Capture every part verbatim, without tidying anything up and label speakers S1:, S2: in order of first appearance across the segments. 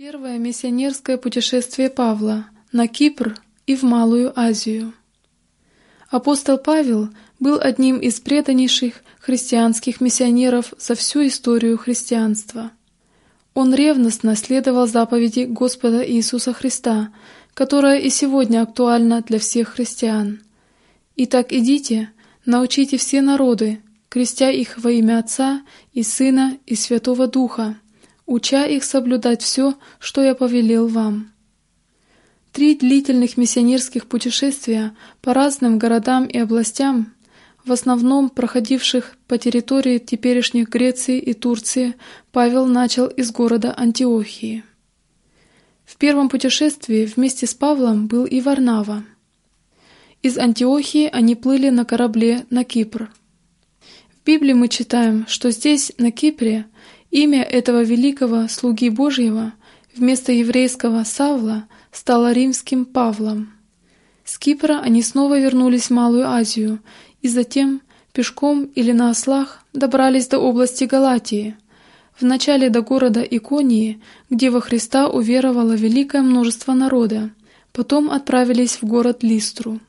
S1: Первое миссионерское путешествие Павла на Кипр и в Малую Азию. Апостол Павел был одним из преданнейших христианских миссионеров за всю историю христианства. Он ревностно следовал заповеди Господа Иисуса Христа, которая и сегодня актуальна для всех христиан. «Итак, идите, научите все народы, крестя их во имя Отца и Сына и Святого Духа, уча их соблюдать все, что я повелел вам». Три длительных миссионерских путешествия по разным городам и областям, в основном проходивших по территории теперешних Греции и Турции, Павел начал из города Антиохии. В первом путешествии вместе с Павлом был и Варнава. Из Антиохии они плыли на корабле на Кипр. В Библии мы читаем, что здесь, на Кипре, имя этого великого слуги Божьего вместо еврейского Савла стало римским Павлом. С Кипра они снова вернулись в Малую Азию и затем, пешком или на ослах, добрались до области Галатии, вначале до города Иконии, где во Христа уверовало великое множество народа, потом отправились в город Листру.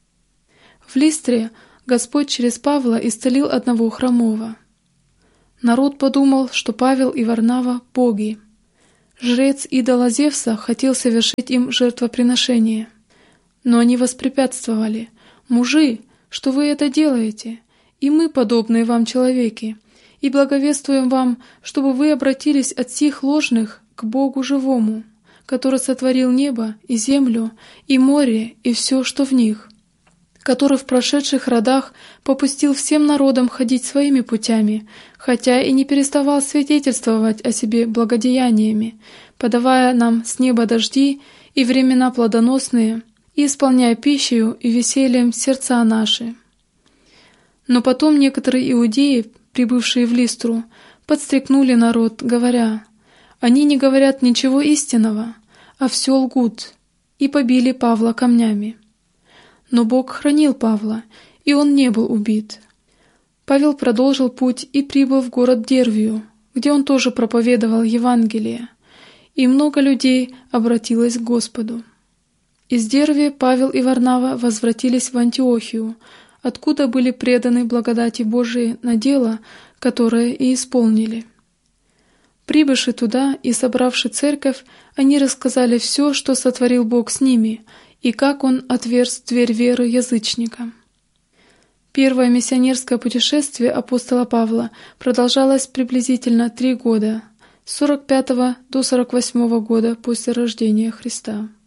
S1: В Листре Господь через Павла исцелил одного хромого. Народ подумал, что Павел и Варнава — боги. Жрец идола Зевса хотел совершить им жертвоприношение. Но они воспрепятствовали. «Мужи, что вы это делаете? И мы подобные вам человеки, и благовествуем вам, чтобы вы обратились от сих ложных к Богу живому, который сотворил небо и землю, и море, и все, что в них, который в прошедших родах попустил всем народам ходить своими путями, хотя и не переставал свидетельствовать о себе благодеяниями, подавая нам с неба дожди и времена плодоносные, и исполняя пищею и весельем сердца наши». Но потом некоторые иудеи, прибывшие в Листру, подстрекнули народ, говоря: «Они не говорят ничего истинного, а все лгут», и побили Павла камнями. Но Бог хранил Павла, и он не был убит. Павел продолжил путь и прибыл в город Дервию, где он тоже проповедовал Евангелие, и много людей обратилось к Господу. Из Дервии Павел и Варнава возвратились в Антиохию, откуда были преданы благодати Божией на дело, которое и исполнили. Прибывши туда и собравши церковь, они рассказали все, что сотворил Бог с ними, и как Он отверз дверь веры язычникам. Первое миссионерское путешествие апостола Павла продолжалось приблизительно три года, с сорок пятого до сорок восьмого года после рождения Христа.